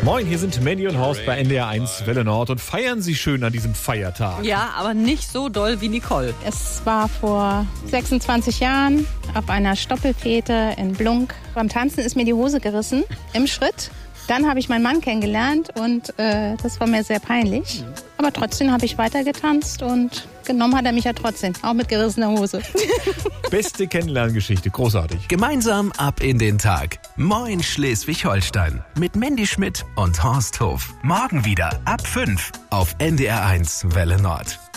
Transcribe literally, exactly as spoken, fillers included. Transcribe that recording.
Moin, hier sind Mandy und Horst bei N D R eins Welle Nord und feiern Sie schön an diesem Feiertag. Ja, aber nicht so doll wie Nicole. Es war vor sechsundzwanzig Jahren auf einer Stoppelfete in Blunk. Beim Tanzen ist mir die Hose gerissen, im Schritt. Dann habe ich meinen Mann kennengelernt und äh, das war mir sehr peinlich. Aber trotzdem habe ich weiter getanzt und genommen hat er mich ja trotzdem, auch mit gerissener Hose. Beste Kennenlerngeschichte, großartig. Gemeinsam ab in den Tag. Moin Schleswig-Holstein mit Mandy Schmidt und Horst Hof. Morgen wieder ab fünf auf N D R eins Welle Nord.